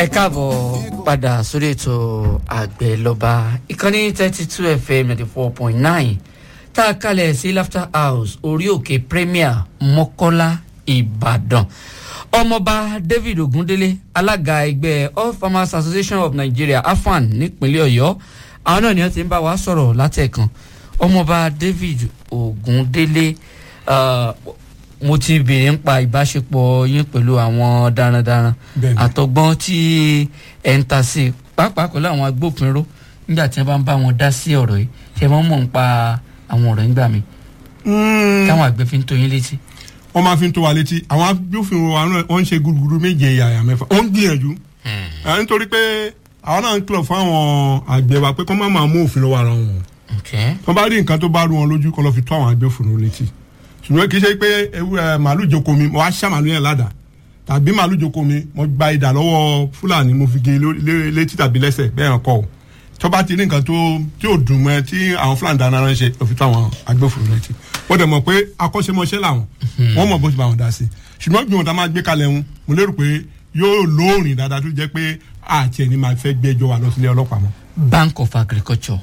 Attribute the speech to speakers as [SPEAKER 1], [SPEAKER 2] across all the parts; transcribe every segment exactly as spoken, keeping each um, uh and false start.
[SPEAKER 1] ẹ káàbọ̀ padà sórí ètò àgbẹ̀ lọ́ba ìkànnì thirty two f m ninety four point nine tá a kalẹ̀ sí laughter house orí òkè premier mọ́kọ́lá ìbàdàn. ọmọọba david ogundele alága ẹgbẹ́ all farmers association of nigeria afan nípínlẹ̀ ọ̀yọ́ àwọn náà ni wọ́n ti ń bá wa sọ̀rọ̀ látẹ̀kan. ọmọọba david ogundele uh, mo ti bèrè ń pa ìbáṣepọ̀ yín pẹ̀lú àwọn darandaran àtọgbọ́n tí ẹ̀ ń ta sí pàápàá pẹ̀lú àwọn agbófinró nígbà tí wọ́n bá ń bá wọn dá sí ọ̀rọ̀ yìí ṣe wọ́n mọ̀ ń pa àwọn ọ̀rọ̀ nígbà mi káwọn àgbẹ̀ fi ń tó yín létí.
[SPEAKER 2] wọ́n máa fi ń tó wa létí àwọn agbófinró wa wọ́n ń ṣe gúrúgúrú méje yàyà mẹ́fà wọ́n ń gbìyànjú nítorí pé àwọn náà ń kìlọ̀ fún àwọn àgbẹ̀ wa pé kọ́ má máa mú òfin lọ́wọ́ ara wọn. wọ́n bá rí nǹkan tó bá rú wọn lójú kọ́ lọ́ fi tó àwọn agbófinró létí ṣùgbọ́n kì í ṣe pé màálù jókòó mi mo wá ṣá màálù yẹn ládàá tàbí màálù jókòó mi mo gba idà lọ́wọ́ fúlàní mo fi gé létí tàbí lẹ́sẹ̀ bẹ́ẹ̀ hàn kọ́ ọ́ tó bá ti rí nǹkan tó tí ò dùn mọ́ ẹ tí àwọn fúlàní dáná rán ṣe òfin tó àwọn agbófinró létí wọ́n dẹ̀ mọ̀ pé akọ́ṣẹ́mọṣẹ́ làwọn wọ́n mọ̀ bó ti bá wọn dá sí ṣùgbọ́n bí wọn ta máa gbé kalẹ̀ wọn mo lérò pé yóò lóòrìn dáadáa tó jẹ́ pé àti ẹni máa fẹ́ gbẹ́jọ́ wa lọ sílé ọlọ́pàá mọ́.
[SPEAKER 1] Bank of Agriculture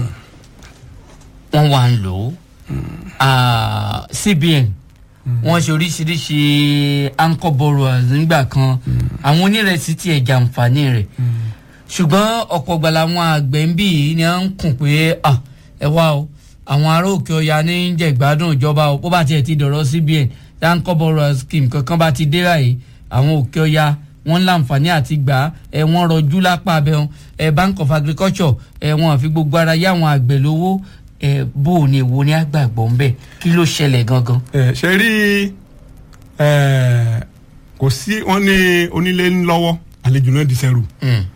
[SPEAKER 1] wọ́n wá ń lò ó. Uh, C B N wọ́n ṣe oríṣiríṣi anchor borrowers nígbà kan àwọn onírẹsì tí ẹ̀ jàǹfààní rẹ̀ ṣùgbọ́n ọ̀pọ̀ gbala àwọn àgbẹ̀ ń bì í ni à ń kùn pé ẹ wá o àwọn ará òkè ọya ní ń jẹ ìgbádùn ìjọba o bó bá tiẹ̀ ti dọ̀rọ̀ C B N anchor borrowers scheme kankan bá ti dé ráyè àwọn òkè ọya wọ́n láǹfààní àti gbà ẹ wọ́n rọjú lápá abẹ́hùn ẹ Bank of Agriculture ẹ wọ́n àfi gbogbo ara yá àwọn àgbẹ̀ lówó ẹ bó o ní èwo ní àgbàgbọ́ ńbẹ kí ló ṣẹlẹ̀ gangan.
[SPEAKER 2] ẹ ṣe rí ẹ kò sí wọn ní onílé ńlọ́wọ́ àlejò náà di sẹ́rù.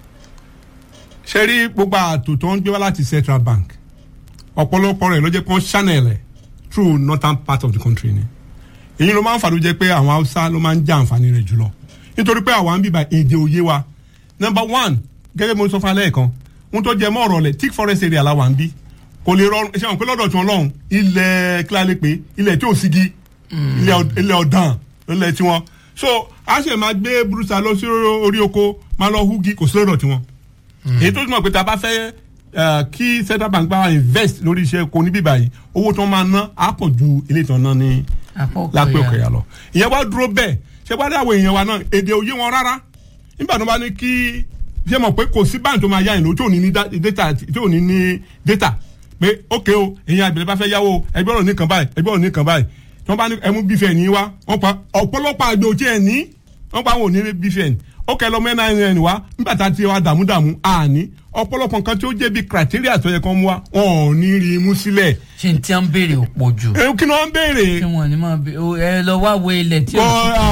[SPEAKER 2] ṣe rí gbogbo àtò tó ń gbé wá láti Central Bank ọ̀pọ̀lọpọ̀ rẹ̀ ló jẹ́ pé wọ́n channel ẹ̀ through northern part of the country ni. èyí ló máa ń fà ló jẹ́ pé àwọn Haúsá ló máa ń jẹ àǹfààní rẹ̀ jùlọ nítorí pé àwọn àǹbíbà èdè òye wa number one gẹ́gẹ́ bí mo sọ fún alẹ́ kan ohun tó jẹ mọ́ ọ̀rọ̀ lẹ̀ thick forest area la wà ń bí kò lè rọrùn ṣe àwọn pé lọ́dọ̀ tí wọ́n lọ́hùn ilẹ̀ kílálẹ̀ pé ilẹ̀ tí ò sígi ilẹ̀ ọ̀dàn ilẹ̀ tí wọ́n so a ṣe máa gbé burúkú lọ sí orí oko máa lọ húgi kò sí lọ́dọ̀ tí wọ́n. èyí tó túmọ̀ pé tá a bá fẹ́ kí Central Bank bá invest lórí iṣẹ́ oko níbí báyìí owó tí wọ́n máa ná á pọ̀ ju ilé ìtàn náà ní lápẹ́ òkè yà lọ. ìyẹn wá dúró bẹ́ẹ̀ ṣe wá dé àwọn èèyàn wa náà èdè òye wọn rárá nígbà tó bá ní kí ṣe mọ̀ pé kò sí báńkì tó máa yá ìlú tí ò ní ní data tí ò ní ní data pé ókè o èyàn àgbẹ̀lẹ̀ bá fẹ́ yáwó ẹgbẹ́ ọ̀rọ̀ nìkan báyìí ẹgbẹ́ ọ̀rọ̀ nìkan báyìí tí wọ́n bá ní ẹmú bífẹ̀ ní wá wọ́n pa ọ̀pọ̀lọpọ̀ àgbẹ̀ òjì ẹ̀ ní wọ́n pa àwọn òní bífẹ̀ ní ókè lọ́mọ ẹ̀ náà ẹ̀ ní wá nígbà tá a ti wá dààmúdààmú àní ọ̀pọ̀lọpọ̀ nǹkan tí ó jẹ́ bí criteria tó yẹ kán mú wa wọn ò ní rí i mú sílẹ̀.
[SPEAKER 1] ṣé n tí wọ́n ń béèrè ò pọ̀ jù.
[SPEAKER 2] ẹ kí ni wọ́n ń béèrè.
[SPEAKER 1] kí wọ́n ní máa bẹ ẹ lọ wá wo ilẹ̀ tí.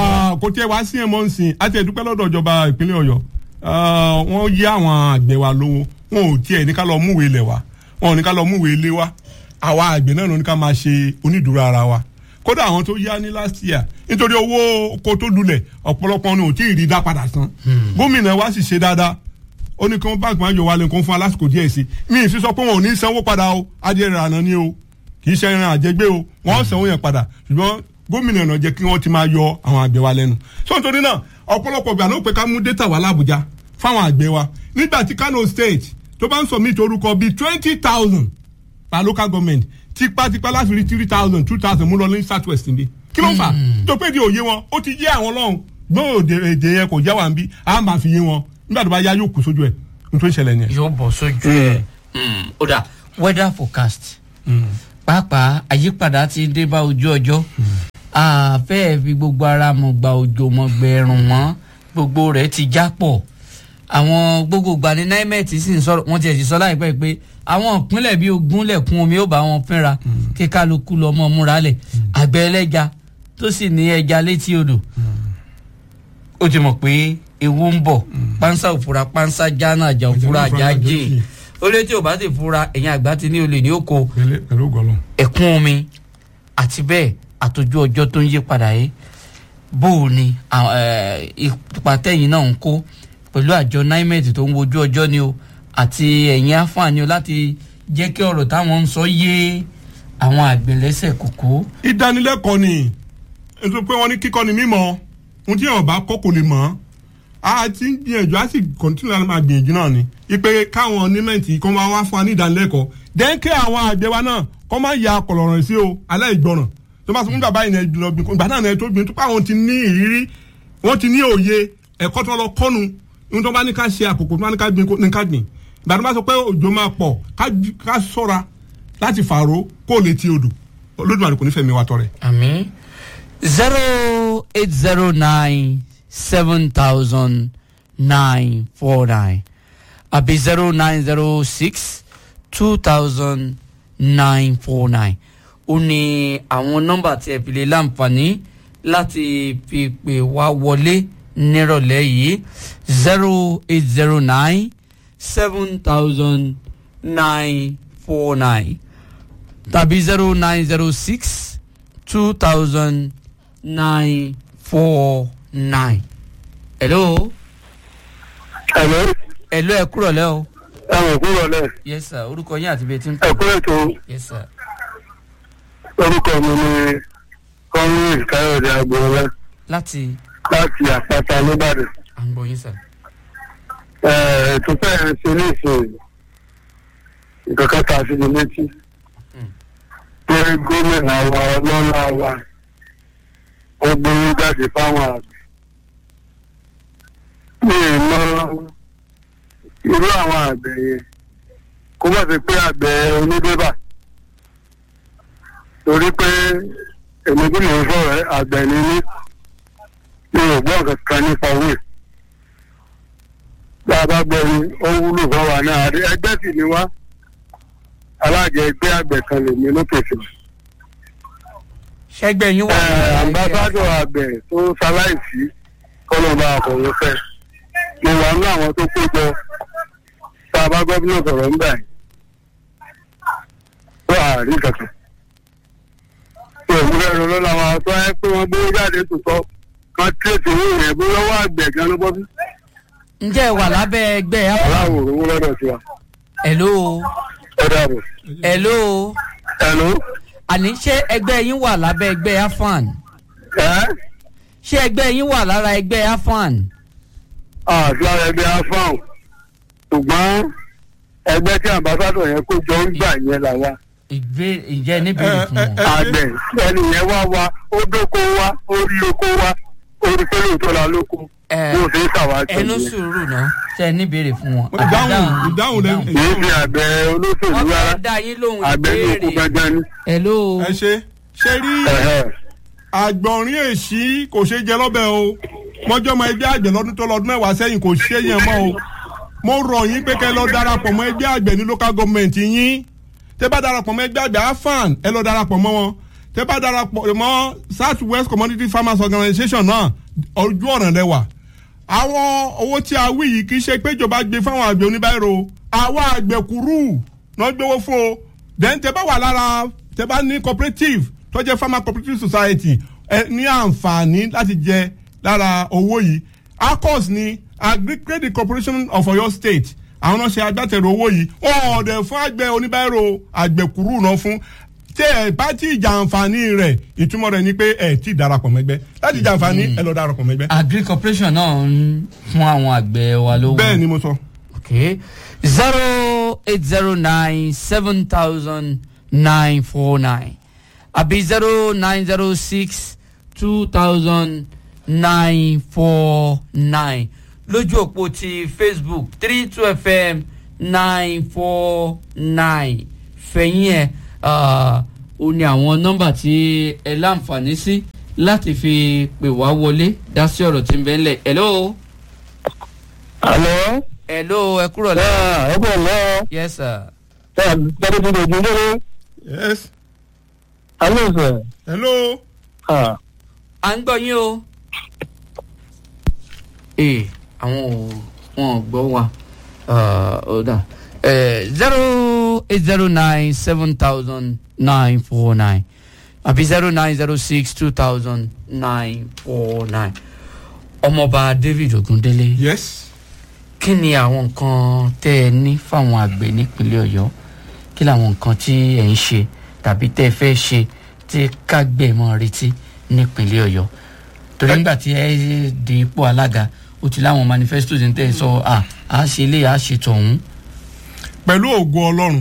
[SPEAKER 2] kò tiẹ̀ wá sí ẹ̀ mọ́ nsìn àti ẹ̀dúpẹ́ lọ́dọ̀ ìjọba ìpínlẹ̀ Ọ̀yọ́ wọ́n yí àwọn àgbẹ̀ wa lówó wọn ò tiẹ̀ ní ká lọ múwèé ilẹ̀ wa wọn ò ní ká lọ múwèé ilé wa àwa àgbẹ̀ náà ló ní ká máa ṣe onídùúró ara wa kódà àwọn tó yá ní last year nítorí owó oko tó lulẹ̀ ọ̀pọ̀lọpọ̀ ni ò tí ì rí dá padà san gómìnà wa sì ṣe dáadáa ó ní kí wọ́n báńkì máa yọ wálé nǹkan fún alásìkò díẹ̀ sí mi ì fi sọ pé wọn ò ní sanwó padà o adìẹ rẹ̀ àná ni o kì í ṣe ẹran àjẹgbé o wọ́n sanwó yẹn padà ṣùgbọ́n gómìnà náà jẹ́ kí wọ́n ti máa yọ àwọn àgbẹ̀ wa lẹ́nu so nítorí náà ọ̀pọ̀lọpọ̀ gbà ló pé ká mú data wá l'Àbújá fáwọn àgbẹ̀ wa nígbà tí Kano State tó bá ń submit orúkọ bíi twenty thousand per local government tipátipá láti rí three thousand two thousand mú lọ ní south west níbí kí ló ń fà tó pé di òye wọn ó ti yé àwọn lọ́hùn gbọ́dọ̀ èdè yẹn kò já wà ń bí a máa fi yé wọn nígbà tó bá yá yóò kú sójú ẹ̀ nítorí ìṣẹ̀lẹ̀ yẹn.
[SPEAKER 1] yóò bọ̀ sójú ẹ̀ ó dà weather forecast pàápàá àyípadà ti dé bá ojú ọjọ́ àfẹ́ẹ̀ fi gbogbo ara mọ̀ gba òjò mọ̀ gbẹ̀rùn mọ́ gbogbo rẹ̀ ti já pọ̀ àwọn gbogbo ìgbà ní nimet sì ń sọ̀rọ̀ wọ́n ti ẹ̀sìn sọ láìpẹ́ pé àwọn ìpínlẹ̀ bíi ogún lẹ̀kún omi ó bá wọn fínra kí kálukú lọ mọ́ múra lẹ̀ àgbẹ̀ ẹlẹ́ja tó sì ní ẹja létí odò ó ti mọ̀ pé ewu ń bọ̀ pánsá òfura pánsá jánà àjà òfura àjà jìn ó lé tí ò bá ti fura ẹ̀yìn àgbà ti ní olè ní oko ẹ̀kún omi àti bẹ́ẹ̀ àtòjú ọjọ́ tó ń yí padà yìí bó o ní ipa tẹ́yìn náà ń kó pẹ̀lú àjọ nimet tó ń wojú ọjọ́ ni o àti ẹ̀yin àǹfààní o láti jẹ́ kí ọ̀rọ̀ táwọn ń sọ yé àwọn àgbẹ̀ lẹ́sẹ̀ kòkó.
[SPEAKER 2] ìdánilẹ́kọ̀ọ́ ni ètò pé wọ́n ní kíkọ́ ni mímọ́ ohun tí yàrá bá kọ́ kò lè mọ̀ a ti ń gbìyànjú a sì kọ́ntínú láti máa gbìyànjú náà ni ipe káwọn onímẹ̀ntì kọ́ máa wá fún wa ní ìdánilẹ́kọ̀ọ́ dẹ́ńkẹ́ àwọn àgbẹ̀ wa náà kọ́ máa ya kọ̀lọ̀rọ̀ sí o aláìgbọràn tó bá sọ fún bàbá yìí ní ẹgbẹ́ lọ́gbìn ìgbà náà ní ẹjọ́ gbìn tó pa àwọn ti ní ìrírí wọ́n ti ní òye ẹ̀kọ́ tó lọ kọ́nu ní tó bá ní ká ṣe àkókò tó bá ní ká gbìn ní ká gbìn ìgbà tó bá sọ pé òjò máa pọ̀ ká ṣọ́ra láti fàró kó lè ti odò Olódùmarè kò ní fẹ̀mí wa tọrẹ.
[SPEAKER 1] àmín. zero eight zero nine seven thousand nine four nine àbí zero nine zero six two thousand nine four nine ó ní àwọn nọ́mbà tí ẹ fi lè láǹfààní láti fi pè wá wọlé nírọ̀lẹ́ yìí zero eight zero nine seven thousand nine four nine tàbí zero nine zero six two thousand nine four nine. hello.
[SPEAKER 3] hello.
[SPEAKER 1] hello ẹ kúrọ̀ lẹ́ o.
[SPEAKER 3] ẹ wò kúrọ̀ lẹ́.
[SPEAKER 1] yes sir orúkọ yín àti bẹ́ẹ̀ tí ń pè.
[SPEAKER 3] ẹ kúrò tó.
[SPEAKER 1] yes sir.
[SPEAKER 3] orúkọ mi ni kọ́míìsì káyọ̀dé agboola.
[SPEAKER 1] láti.
[SPEAKER 3] láti àpáta nìbàdàn.
[SPEAKER 1] à ń gbọ́ yín sir.
[SPEAKER 3] ẹ tó fẹ́ẹ́ ṣe ní ìsìn nǹkan kan ta sí mi létí. pé gómìnà wa ọlọ́lá wa ó gbóyún jáde fáwọn àgbẹ̀. mi ì mọ irú àwọn àgbẹ̀ yẹn kó má fi pé àgbẹ̀ oníbébà torí pé èmi tí mò ń sọ̀rọ̀ àgbẹ̀ ni mí mi ò gbọ́ kankan nípa owó ẹ̀. bá a bá gbọ́ ni ó wúlò fún wa náà ẹgbẹ́ sì ni wá alájẹ ẹgbẹ́ àgbẹ̀ kan lè ní lókè sí.
[SPEAKER 1] ṣẹ́gbẹ́ yín wà.
[SPEAKER 3] àmbásádọ̀ àgbẹ̀ tó ṣaláìsí kọ́lọ́ba àkọ́wé fẹ́ mo wà ní àwọn tó kó jọ tá a bá gómìnà sọ̀rọ̀ ńgbà yìí tó àárí kankan. tó ìwúrẹ́ ẹ̀rọ lọ́la wa tó ẹ pé wọ́n gbé jáde tòótọ́ kan tírèsì owó yẹn bó lọ́wọ́ àgbẹ̀ gan ló bọ́ sí.
[SPEAKER 1] ǹjẹ́ ẹ wà lábẹ́ ẹgbẹ́ afan.
[SPEAKER 3] aláwọ̀ owó lọ́dọ̀ tiwa.
[SPEAKER 1] hello.
[SPEAKER 3] ẹ dàbọ̀.
[SPEAKER 1] hello.
[SPEAKER 3] hello.
[SPEAKER 1] àní ṣé ẹgbẹ́ yín wà lábẹ́ ẹgbẹ́ afan.
[SPEAKER 3] ẹ́
[SPEAKER 1] ṣé ẹgbẹ́ yín wà lára ẹgbẹ́ afan.
[SPEAKER 3] àti lára ẹgbẹ́ afan ṣùgbọ́n ẹgbẹ́ tí àmbásádọ̀ yẹn kó jọ ń gbà yẹn làwa.
[SPEAKER 1] ìgbé ìjẹ́ níbèrè fún wọn.
[SPEAKER 3] àgbẹ̀ ẹni yẹn wá wa ó dóko wa ó rí oko wa ó rí pé lóòótọ́ la lóko yóò fi ṣàwájú.
[SPEAKER 1] ẹnu sùúrù náà ṣe níbèrè fún wọn.
[SPEAKER 2] ìdáhùn ìdáhùn lẹ́nu.
[SPEAKER 3] kì í ṣe àgbẹ̀ olóṣèlú
[SPEAKER 1] wọ́n
[SPEAKER 3] rárá
[SPEAKER 1] fẹ́ dá yín lóhùn
[SPEAKER 3] àgbẹ̀ ní oko
[SPEAKER 1] ìbéèrè.
[SPEAKER 3] gangan ni.
[SPEAKER 1] hello.
[SPEAKER 2] ẹ ṣe ṣe rí àgbọ̀nrín èsì kò ṣe jẹ lọ́bẹ̀ o mọ́jọ́ mọ ẹgbẹ́ àgbẹ̀ lọ́dún tó lọ́dún mẹ́wàá sẹ́yìn kò ṣe yẹn mọ́ o mo rọ̀ yín pé kẹ́ lọ darapọ̀ mọ́ ẹgbẹ́ àgbẹ̀ ní local government yín tẹ́ bá darapọ̀ mọ́ ẹgbẹ́ àgbẹ̀ afan ẹ lọ darapọ̀ mọ́ wọn tẹ́ bá darapọ̀ mọ́ south west community farmers organisation náà ojú ọ̀nà lẹ́wà àwọn owó tí a wí yìí kì í ṣe pé ìjọba gbé fáwọn àgbẹ̀ oníbàárò àwọn àgbẹ̀ kúrú náà gbéwó fún o then tẹ́ bá wà lára tẹ́ bá ní cooperative tó jẹ́ farmer cooperative society ẹ ní àǹfààní láti jẹ lára owó yìí acos ni agri credit corporation of Oyo state àwọn náà ṣe agbátẹrù owó yìí ọ̀ọ́dẹ̀ fún àgbẹ̀ oníbàárò àgbẹ̀kúrú náà fún tẹ ẹ bá tí ìjàǹfààní rẹ̀ ìtumọ̀ rẹ̀ ni pé ẹ tí darapọ̀ mẹ́gbẹ́ láti ìjàǹfààní ẹ lọ darapọ̀ mẹ́gbẹ́.
[SPEAKER 1] agri corporation náà ń fún àwọn àgbẹ̀ wa lówó.
[SPEAKER 2] bẹ́ẹ̀ ni mo sọ.
[SPEAKER 1] okay zero eight zero nine seven thousand nine four nine àbí zero nine zero six two thousand nine four nine lójú òpó ti Facebook three two F M nine four nine fẹ̀yìn ẹ̀ ó ní àwọn nọ́mbà tí ẹ láǹfààní sí láti fi pè wá wọlé dá sí ọ̀rọ̀ tí ń bẹ ńlẹ̀. hello.
[SPEAKER 3] Hello.
[SPEAKER 1] hello ẹ kúrò lẹ́.
[SPEAKER 3] ẹ kúrò lẹ́.
[SPEAKER 1] yes sir.
[SPEAKER 3] ẹ bẹ́ẹ̀ tó dojú lórí.
[SPEAKER 2] yes.
[SPEAKER 3] hello sir.
[SPEAKER 2] hello.
[SPEAKER 3] Ah.
[SPEAKER 1] à ń gbọ́ yín o. ee àwọn ò wọn ò gbọ́ wa ó dà zero eight zero nine seven thousand nine four nine àbí zero nine zero six two thousand nine four nine. ọmọọba David Ogundele.
[SPEAKER 2] yes.
[SPEAKER 1] kí ni àwọn nǹkan tẹ́ ẹ ní fáwọn àgbẹ̀ nípínlẹ̀ Ọ̀yọ́ kí làwọn nǹkan tí ẹ ń ṣe tàbí tẹ́ ẹ fẹ́ ṣe tí kágbẹ̀ mọ́ retí nípínlẹ̀ Ọ̀yọ́ torí nígbà tí ẹ di ipò alága ó ti láwọn manifestos ń tẹ̀ sọ à á ṣe ilé à á ṣe tọ̀hún.
[SPEAKER 2] pẹ̀lú ògo ọlọ́run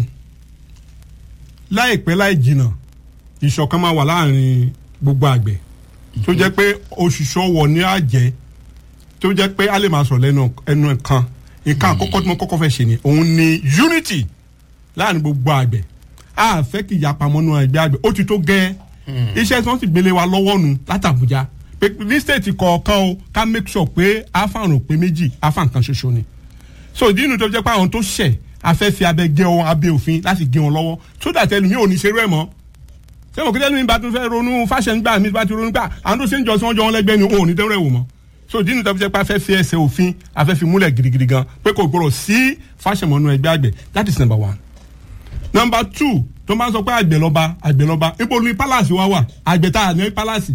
[SPEAKER 2] láìpẹ́ láì jìnnà ìṣọ̀kan máa wà láàrin gbogbo àgbẹ̀ tó jẹ́ pé òṣìṣẹ́ wọ̀ ní àjẹ́ tó jẹ́ pé a lè máa sọ̀rọ̀ lẹ́nu ẹnu kan nǹkan àkọ́kọ́ tí mo kọ́kọ́ fẹ́ ṣe ni òun ni unity láàrin gbogbo àgbẹ̀ a fẹ́ kí ìyapa mọ́nú ẹgbẹ́ àgbẹ̀ ó ti tó gẹ́ iṣẹ́ tí wọ́n sì gbélé wa lọ́wọ́ nu látàbújá pé ní state kọ̀ọ̀kan o ká make sure pé afáàrùn pé méjì afáàǹkan ṣoṣo ni so ìdí inú tó jẹ́ pé àwọn tó ṣẹ̀ afẹ́ fi abẹ gé wọn abẹ òfin láti gé wọn lọ́wọ́ so that ẹlòmíì ò ní ṣerú ẹ̀ mọ́ ṣé mo kí lẹ́nu mi bá tún fẹ́ ronú fashion gbà mí bá ti ronú gbà àwọn tó ṣe ń jọ sí wọn jọ wọn lẹ́gbẹ́ ni òun ò ní dẹ́rẹ́ wò mọ́ so ìdí inú tó jẹ́ pé afẹ́ fi ẹsẹ̀ òfin afẹ́ fi múlẹ̀ gidigidi gan pé kò gbọdọ̀ sí fashion mọ́nú ẹgbẹ́ àgbẹ̀ that is number one. number two tó máa ń sọ pé àgbẹ̀ lọ́ba àgbẹ̀ lọ́ba ibo ni palace wa wà àgbẹ̀ tá a ní palace.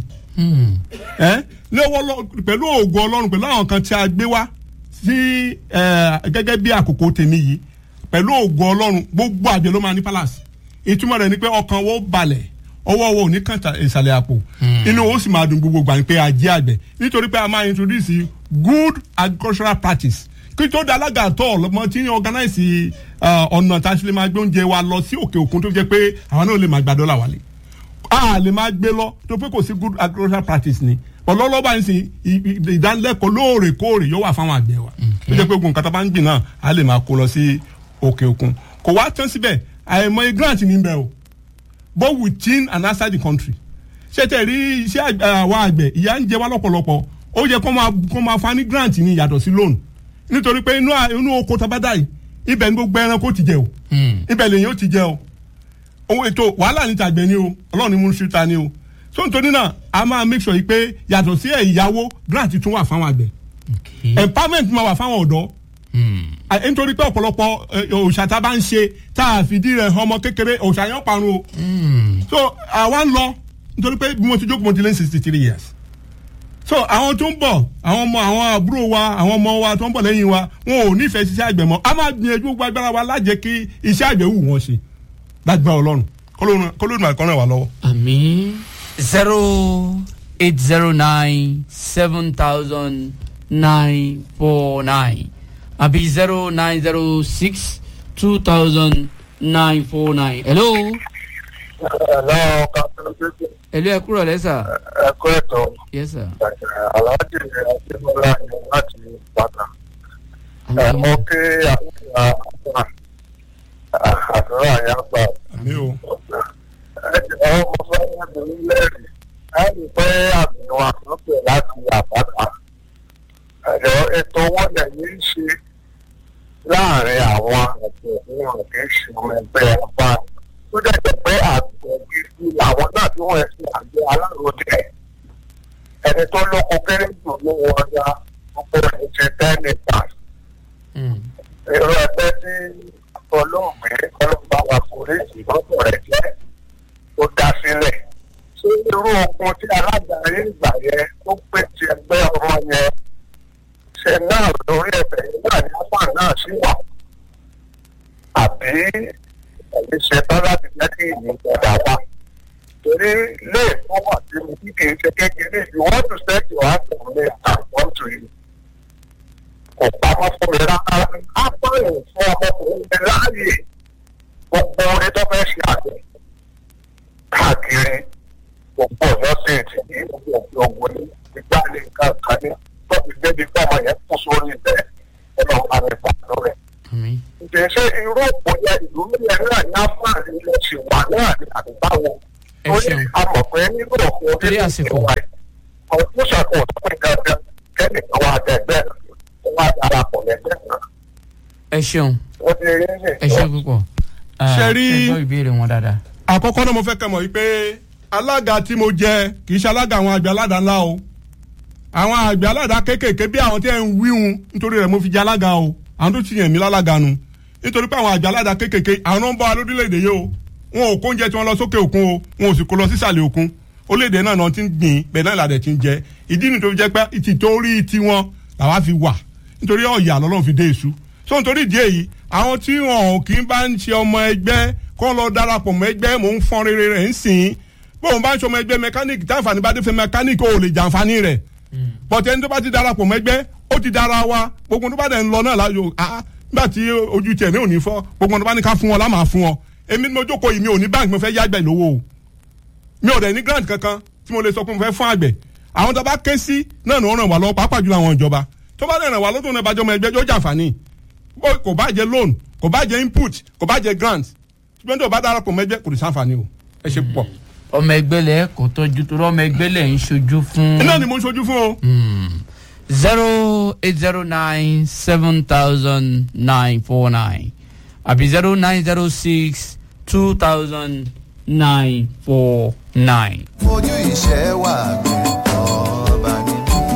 [SPEAKER 2] ẹ ní owó pẹ̀lú òògùn ọlọ́run pẹ̀lú àwọn kan tí a gbé wá sí gẹ́gẹ́ bí àkókò tèmi yìí pẹ̀lú òògùn ọlọ́run gbogbo àgbẹ̀ ló máa ní palace ìtumọ̀ rẹ̀ ni pé ọkàn wo balẹ̀ ọwọ́ wo ní kàn ìsàlẹ̀ àpò inú wo sì máa dùn gbogbo gbà pé a jẹ́ àgbẹ̀ nítorí pé a máa introduce good agricultural practice kí tó da alága àtọ̀ ọ̀lọ́mọ tí ń organize ọ̀nà tá a ṣe lè máa gbé oúnjẹ wa lọ sí òkè òkun tó jẹ́ pé àwọn náà lè máa gba dọ́là wálé a lè máa gbé lọ tó pé kò sí good agricultural practice ni ọlọ́lọ́ba ń sin ìdánilẹ́kọ̀ọ́ lóòrèkóòrè yóò wà fáwọn àgbẹ̀ wa tó jẹ́ pé ogun kata bá ń gbìn náà a lè máa kó lọ sí òkè òkun kò wá tán síbẹ̀ àìmọye grant ní bẹ́ẹ̀ o both within and outside the country ṣé tẹ̀ rí iṣẹ́ àwọn àgbẹ̀ ìyà ń jẹ wá lọ́pọ̀lọpọ̀ ó yẹ kó máa fa ní grant ní yàtọ̀ sí loan nítorí pé inú inú oko tabada yìí ibẹ̀ ní gbogbo ẹranko ti jẹ o ibẹ̀ lèyìn ó ti jẹ o ohun ètò wàhálà ní tàgbẹ̀ ni o ọlọ́run ní mú ṣúta ni o so nítorí náà a máa make sure yìí pé yàtọ̀ sí ìyàwó grant tún wà fáwọn àgbẹ̀ empowerment máa wà fáwọn ọ̀dọ́ nítorí pé ọ̀pọ̀lọpọ̀ òòṣà tá a bá ń ṣe tá a fìdí rẹ̀ ọmọ kékeré òòṣà yẹn parun o so àwa ń lọ nítorí pé bí mo ti jókòó mo ti lé sixty three years so àwọn tó ń bọ̀ àwọn ọmọ àwọn àbúrò wa àwọn ọmọ wa tó ń bọ̀ lẹ́yìn wa wọn ò nífẹ̀ẹ́ sí iṣẹ́ àgbẹ̀ mọ́ a máa gbìyànjú gbogbo agbára wa lájẹ́ kí iṣẹ́ àgbẹ̀ wù wọ́n ṣe lágbára ọlọ́run kólóòdùn àkọ́rẹ́ wà lọ́wọ́.
[SPEAKER 1] àmín zero eight zero nine seven thousand nine four nine àbí zero nine zero six two thousand nine four nine. hello.
[SPEAKER 3] hello kapitalism.
[SPEAKER 1] hello ẹ kúrò lẹ́sà.
[SPEAKER 3] ẹ kú ètò.
[SPEAKER 1] yes sir.
[SPEAKER 3] aláàjì àtìmọ́lá ni láti bàtà. ẹ mọ kí àdúrà àdúrà yà gbà.
[SPEAKER 2] àmì o.
[SPEAKER 3] ẹ jẹ́ ọmọ fẹ́ẹ́ mi lẹ́rìí. ẹ rí i pé àmì wa kan pè láti àbáta. ẹ̀rọ ètò wọn lẹ́yìn ń ṣe láàrin àwọn àgbẹ̀ wọn kì í ṣe ọmọ ẹgbẹ́ apá tó dẹ̀ pé àgbẹ̀ gidi làwọn náà tí wọ́n ṣe àgbẹ̀ aláròdẹ ẹni tó lóko kéré jù ló wọ ọjà gbogbo ẹ̀ ṣe tẹ́ni pa. èrò ẹgbẹ́ tí olóògbé ọlọ́gbà wà kórè ìgbọ́dọ̀ rẹ̀ jẹ́ ó dá sílẹ̀. ṣé irú ogun tí alága yìí gbà yẹn tó pè ti ẹgbẹ́ ọmọ yẹn ṣe náà lórí ẹ̀bẹ̀ nígbà ní apá náà sí wà àbí ẹ̀yìn ṣetán láti jẹ́ kí ìyìn padà wá. torí lè fọwọ́ sí mi kí kì í ṣe kékeré if you want to set your heart on me I want to you. kò pamọ́ fún mi rárá apá yìí fún ọmọkùnrin mi láàyè gbogbo orí tó fẹ́ ṣe àgbẹ̀ káàkiri gbogbo ọ̀yọ́ sí ìtìní gbogbo ọ̀gbìn ọ̀gbìn ní ìgbà ní nǹkan kan ní tọ́bi débi fọ́ọ̀mù yẹn kú sórí ibẹ̀ ẹ̀rọ àmìpàdé rẹ̀. ǹjẹ́ ṣé irú òpó yẹn ìlú yẹn náà ní àfáàní ilẹ̀ ṣì wà náà ní àdúgbàwò torí àmọ̀ pé nínú òkú orí ìwà àwọn tó ṣàkóso tó pín dandan kẹ́nìkan wà dẹ̀gbẹ́ wà darapọ̀ lẹ́gbẹ́ náà.
[SPEAKER 1] ẹ ṣeun ẹ ṣeun púpọ̀
[SPEAKER 2] ṣe rí
[SPEAKER 1] ẹ gbọ́ ìbéèrè wọn dáadáa.
[SPEAKER 2] àkọ́kọ́ náà mo fẹ́ kẹ́ mọ̀ wípé alága tí mo jẹ kì í ṣe alága àwọn àgbẹ̀ aládàá ńlá o àwọn àgbẹ̀ aládàá kéékèèké bí àwọn tí ẹ̀ ń wíhun nítorí rẹ̀ mo fi jẹ alága o àwọn tó ti yàn mí lálága nu nítorí pé àwọn àgbẹ̀ aládàá kéékèèké àwọn náà ń bọ́ wa lórílẹ̀‐èdè yìí o wọn ò kó oúnjẹ tí wọ́n lọ sókè òkun o wọn ò sì kó lọ sísàlẹ̀ òkun orílẹ̀‐èdè náà náà ti ń gbìn bẹ́ẹ̀ náà làdẹ̀ ti ń jẹ ìdí ni tó fi jẹ́ pé ìtìtorí tiwọn làwa fi wà nítorí ọ̀yà lọ́lọ́run fi dé èṣù so nítorí ìdí èyí àwọn tí wọn kì í bá ń ṣe ọmọ ẹgbẹ́ kó lọ darapọ̀ mọ́ ẹgbẹ́ mò ń fọ́n rere rẹ̀ ń sìn bóun bá ń ṣe ọmọ ẹgbẹ́ mẹkáníìkì táǹfààní bá dé fẹ́ mẹkáníìkì ó lè jàǹfààní rẹ̀ bọ́tẹ́ ẹni tó bá ti darapọ̀ mọ́ ẹgbẹ́ ó ti dára wa gbogbo tó bá dẹ̀ ń lọ náà láyò ah nígbà tí ojú tiẹ̀ ní òní fọ́ gbogbo tó bá ní ká fún ọ lá máa fún ọ èmi ni mo jókòó yìí mi ò ní báńkì mo fẹ́ yá àgbẹ̀ lówó o mi ò dẹ̀ ní grant kankan tí mo lè sọ pé mo fẹ́ fún àgbẹ̀ àwọn tó bá ké sí náà ní wọ́n ràn wá lọ́wọ́ pàápàá jùlọ àwọn ìjọba tó bá ràn wá lọ́dún náà bàjọ́ ọmọ ẹgbẹ́ yóò jàǹfààní kò bá jẹ́ loan kò bá jẹ́ input kò bá jẹ́ grant ṣùgbọ́n tó bá darapọ̀ mọ́ ẹgbẹ́ kò ní sàǹfààní o ẹ ṣe púpọ̀.
[SPEAKER 1] ọmọ ẹgbẹ́ lẹ̀ kò tọ́jú torí ọmọ ẹgbẹ́ lẹ̀ ń ṣojú fún.
[SPEAKER 2] iná ni mo ń ṣojú fún o.
[SPEAKER 1] zero eight zero nine seven thousand nine four nine àbí zero nine zero six two thousand nine four nine.
[SPEAKER 4] fojú ìṣẹ́ wà gbé ọba ní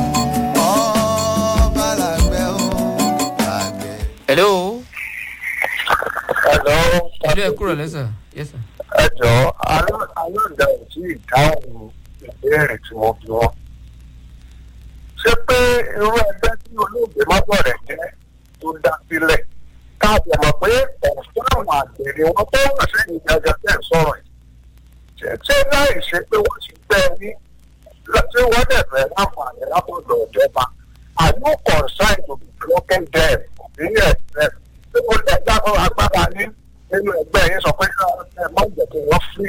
[SPEAKER 4] ọba làgbẹ́ ó làgbẹ́.
[SPEAKER 1] hello.
[SPEAKER 3] Hello.
[SPEAKER 1] hello ẹ kúrò lẹ́sà. yes sir.
[SPEAKER 3] ẹ jọ aláǹda ò tí ì dáhùn ìbéèrè tí mo fi wọn. ṣé pé irú ẹgbẹ́ tí olóògbé mọ́tò rẹ̀ jẹ́ tó dá sílẹ̀ káàbọ̀ mọ̀ pé ọ̀sán àwọn àgbèrè wọn tó wà sẹ́yìn gàgà tẹ̀ sọ̀rọ̀ yìí. ṣé láì ṣe pé wọ́n ti gbẹ́ ní tí wọ́n dẹ̀ fẹ́ láǹfààní lápọ̀dọ̀ ìjọba are you concerned to be broken dead ní ẹ̀sẹ̀ tí wọ́n lè dáhùn agbára ní nínú ẹgbẹ́ yẹn sọ pé ẹ má jẹ́ kí wọ́n fi.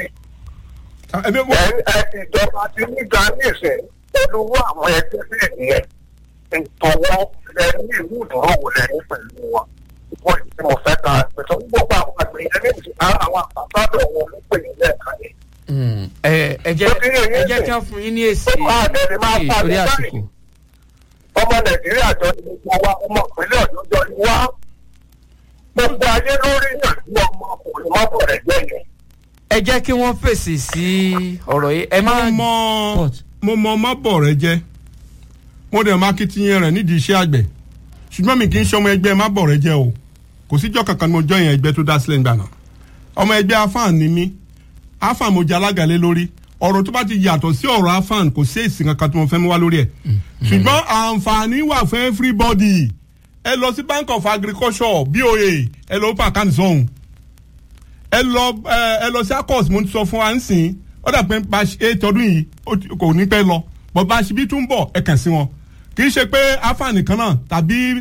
[SPEAKER 3] ìjọba ti ní ghanese pẹ̀lú àwọn ẹgbẹ́ bẹ́ẹ̀ nìyẹn ètò wọn lẹ́nu ìlú ìdúró wò lẹ́nu pẹ̀lú wọn. wọ́n ti mo fẹ́ ka pẹ̀tọ́ gbogbo àwọn àgbẹ̀yẹ ní ìsìn àwọn àpàtàdọ̀ wọn ló pè ní lẹ́ẹ̀kan yẹn.
[SPEAKER 1] ẹ ẹ jẹ́ ẹ jẹ́ kí wọ́n fún yín ní èsì orí àsìkò.
[SPEAKER 3] ọmọ nàìjíríà jọ ni gbogbo wa ọmọ ìpínlẹ̀ ọ̀dọ́ jọ ni wá gbogbo ayé lórí ìyànjú ọmọkùnrin mọ́tò rẹ̀ jẹ́ yẹn.
[SPEAKER 1] ẹ jẹ́ kí wọ́n fèsì sí ọ̀rọ̀ yìí ẹ má.
[SPEAKER 2] mo mọ mo mọ mọ́bọ̀ rẹ jẹ́ mo dẹ̀ máa kitiyan rẹ̀ nídìí iṣẹ́ àgbẹ̀ ṣùgbọ́n mi kì í ṣe ọmọ ẹgbẹ́ mọ́bọ̀ rẹ jẹ́ o kò síjọ́ kankan ni mo jọ yẹn ẹgbẹ́ tó dá sílẹ̀ ńgbà náà ọmọ ẹgbẹ́ afan ni mí afan mo jẹ́ alága lé lórí ọ̀rọ̀ tó bá ti yàtọ̀ sí ọ̀rọ̀ afan kò sí èsì kankan tó mo fẹ́ mú wá lórí ẹ̀ ṣùgbọ́n àǹfààní wà fún everybody ẹ lọ sí bank of agriculture B O A ẹ lọ open account zone ẹ lọ ẹ lọ sí acos mo ti sọ fún wa ń sìn ó dà pé batch eight ọdún yìí kò ní pẹ́ lọ but batch bí tún bọ̀ ẹ kàn sí wọn kì í ṣe pé afa nìkan náà tàbí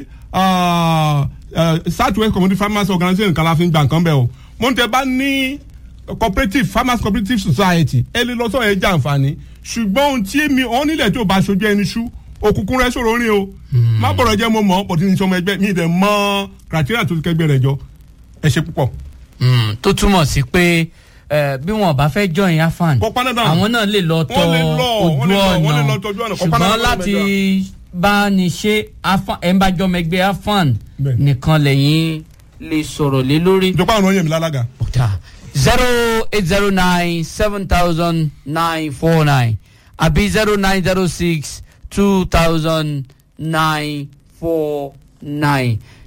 [SPEAKER 2] south west community farmers organization kan la fi ń gbà nǹkan bẹ́ẹ̀ o mo ń tẹ bá ní cooperative farmers cooperative society ẹ lè lọ sọ ẹ jẹ àǹfààní ṣùgbọ́n ohun tí mi ọ̀ nílẹ̀ tó bá ṣojú ẹni ṣú òkùnkùn rẹ sọ̀rọ̀ orin o má bọ̀rọ̀ jẹ́ mo mọ̀ ọ́ pọ̀tí ní sọmọ ẹgbẹ́ mi dẹ̀ mọ́ criteria tó ti kẹgbẹ́ rẹ̀ jọ ẹ ṣe púpọ̀.
[SPEAKER 1] tó túmọ̀ sí pé bí wọn bá fẹ́ join afan àwọn náà lè lọ tọ ojú ọ̀nà ṣùgbọ́n láti bá ní ṣe ẹ̀ ń bá jọmọ ẹgbẹ́ afan nìkan lẹ́yìn lè sọ̀rọ̀ lé lórí.
[SPEAKER 2] ìjọba àwọn ọ̀nà yẹn mi lálága.
[SPEAKER 1] zero eight zero nine seven thousand nine four nine àbí zero nine zero six two thousand nine four nine